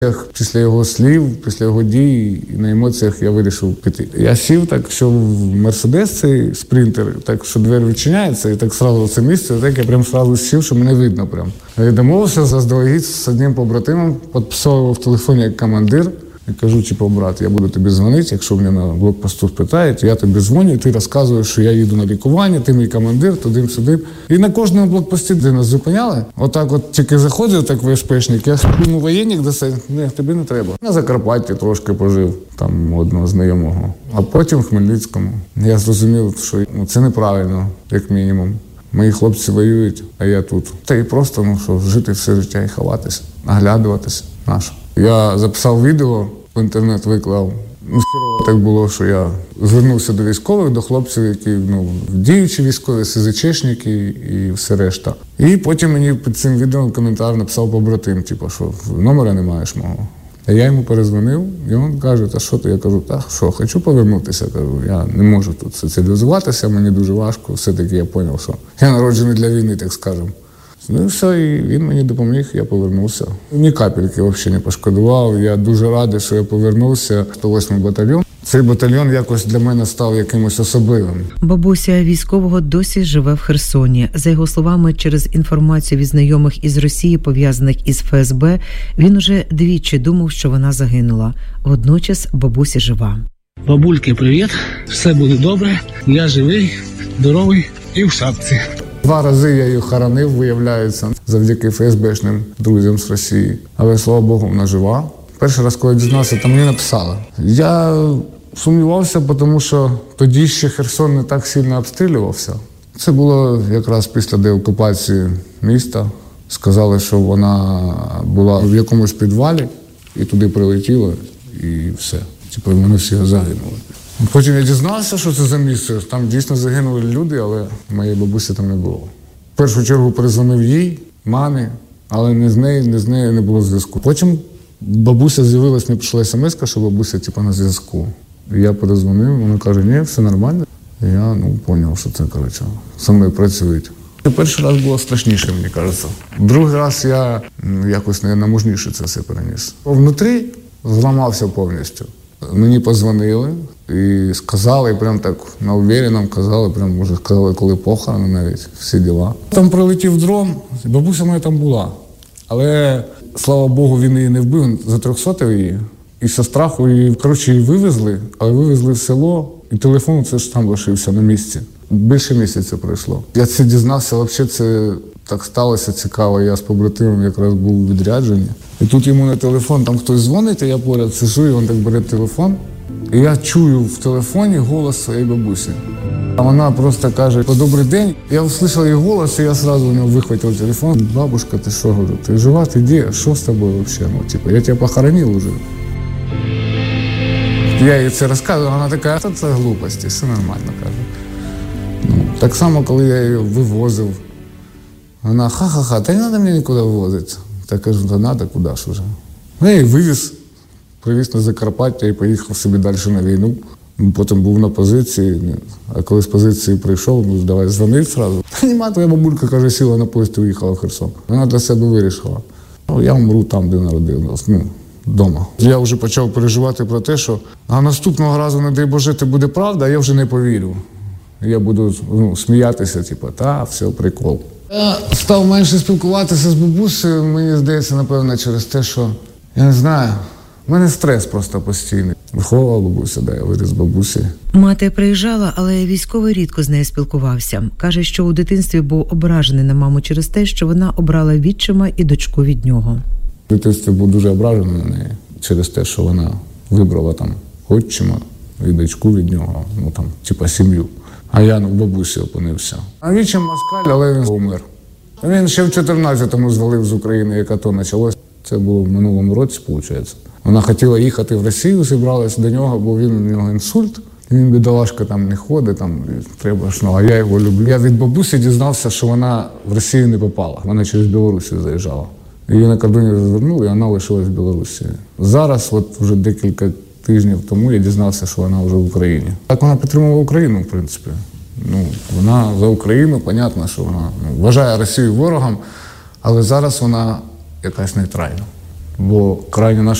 Після його слів, після його дій і на емоціях я вирішив піти. Я сів так, що в Мерседес цей спринтер, так що двері відчиняються, і так сразу в це місце, так я прям сразу сів, що мене видно прям. Я домовився заздалегідь з одним побратимом, підписав його в телефоні як командир. І кажу, типу, брат, я буду тобі дзвонити, якщо мене на блокпосту спитають, я тобі дзвоню, і ти розказуєш, що я їду на лікування, ти мій командир, туди-сюди. І на кожному блокпості, де нас зупиняли, отак от тільки заходив, так ВСПшник, я йому воєнник досить, ні, тобі не треба. На Закарпатті трошки пожив, там одного знайомого, а потім в Хмельницькому. Я зрозумів, що це неправильно, як мінімум. Мої хлопці воюють, а я тут. Та і просто, жити все життя і ховатися, наглядуватися наше. Я записав відео, в інтернет виклав. Хірово так було, що я звернувся до військових, до хлопців, які діючі військові, СЗЧшники і все решта. І потім мені під цим відео коментар написав побратим, типу, що номера не маєш мого. А я йому перезвонив, і він каже, та що ти? Я кажу, та що, хочу повернутися. Кажу, я не можу тут соціалізуватися, мені дуже важко. Все-таки я зрозумів, що я народжений для війни, так скажемо. Ну і все, і він мені допоміг, я повернувся. Ні капельки взагалі не пошкодував. Я дуже радий, що я повернувся. 108-й батальйон. Цей батальйон якось для мене став якимось особливим. Бабуся військового досі живе в Херсоні. За його словами, через інформацію від знайомих із Росії, пов'язаних із ФСБ, він уже двічі думав, що вона загинула. Водночас бабуся жива. Бабульки, привіт. Все буде добре. Я живий, здоровий і в шапці. 2 рази я її хоронив, виявляється, завдяки ФСБшним друзям з Росії. Але, слава Богу, вона жива. Перший раз, коли дізнався, там мені написали. Я сумнівався, тому що тоді ще Херсон не так сильно обстрілювався. Це було якраз після деокупації міста. Сказали, що вона була в якомусь підвалі, і туди прилетіла, і все. Типу, вони всі загинули. Потім я дізнався, що це за місце. Там дійсно загинули люди, але моєї бабусі там не було. В першу чергу перезвонив їй, мамі, але не з нею не було зв'язку. Потім бабуся з'явилась, мені прийшла смс-ка, що бабуся типу, на зв'язку. І я перезвонив, вона каже, ні, все нормально. І я зрозумів, що це, зі мною працюють. Перший раз було страшніше, мені кажеться. Другий раз я якось намужніше це все переніс. Внутрі зламався повністю. Мені подзвонили і сказали, прям так на уверенном казали, прям, може, сказали, коли похорони навіть, всі діла. Там прилетів дрон, бабуся моя там була. Але, слава Богу, він її не вбив, затрьохсотив її. І зі страху її, її вивезли, але вивезли в село, і телефон це ж там лишився на місці. Більше місяця пройшло. Я це дізнався, взагалі це так сталося цікаво. Я з побратимом якраз був у відрядженні. І тут йому на телефон, там хтось дзвонить, а я поряд сижу, і він так бере телефон. І я чую в телефоні голос своєї бабусі. А вона просто каже, добрий день. Я услышав її голос, і я одразу у нього вихватив телефон. Бабушка, ти що, говорю, ти жива, ти де? Що з тобою взагалі? Я тебе похоронив уже. Я їй це розказував, вона така, це глупості, все нормально, каже. Так само, коли я її вивозив, вона ха-ха-ха, та не треба мені нікуди вивозити. Та кажу, та треба, куди ж вже. Я її вивіз, привіз на Закарпаття і поїхав собі далі на війну. Потім був на позиції, а коли з позиції прийшов, давай дзвонив одразу. Та нема, твоя бабулька, каже, сіла на поїзд і уїхала в Херсон. Вона для себе вирішила. Я вмру там, де народився, вдома. Я вже почав переживати про те, що наступного разу, не дай Боже, це буде правда, а я вже не повірю. Я буду сміятися, все, прикол. Я став менше спілкуватися з бабусею, мені здається, напевно, через те, що, я не знаю, в мене стрес просто постійний. Виховувала бабуся, я виріс з бабусі. Мати приїжджала, але військовий рідко з нею спілкувався. Каже, що у дитинстві був ображений на маму через те, що вона обрала відчима і дочку від нього. В дитинстві був дуже ображений на неї через те, що вона вибрала там отчима і дочку від нього, сім'ю. А я в бабусі опинився. А відчим москаль, але він умер. Він ще в 14-му звалив з України, як АТО почалось. Це було в минулому році, виходить. Вона хотіла їхати в Росію, зібралася до нього, бо у нього інсульт. Він, бідолашка, там не ходить, треба ж, а я його люблю. Я від бабусі дізнався, що вона в Росію не попала. Вона через Білорусію заїжджала. Її на кордоні розвернули, і вона лишилась в Білорусі. Зараз, вже декілька тижнів тому, я дізнався, що вона вже в Україні. Так вона підтримувала Україну, в принципі. Вона за Україну, понятно, що вона вважає Росію ворогом, але зараз вона якась нейтральна. бо крайня наша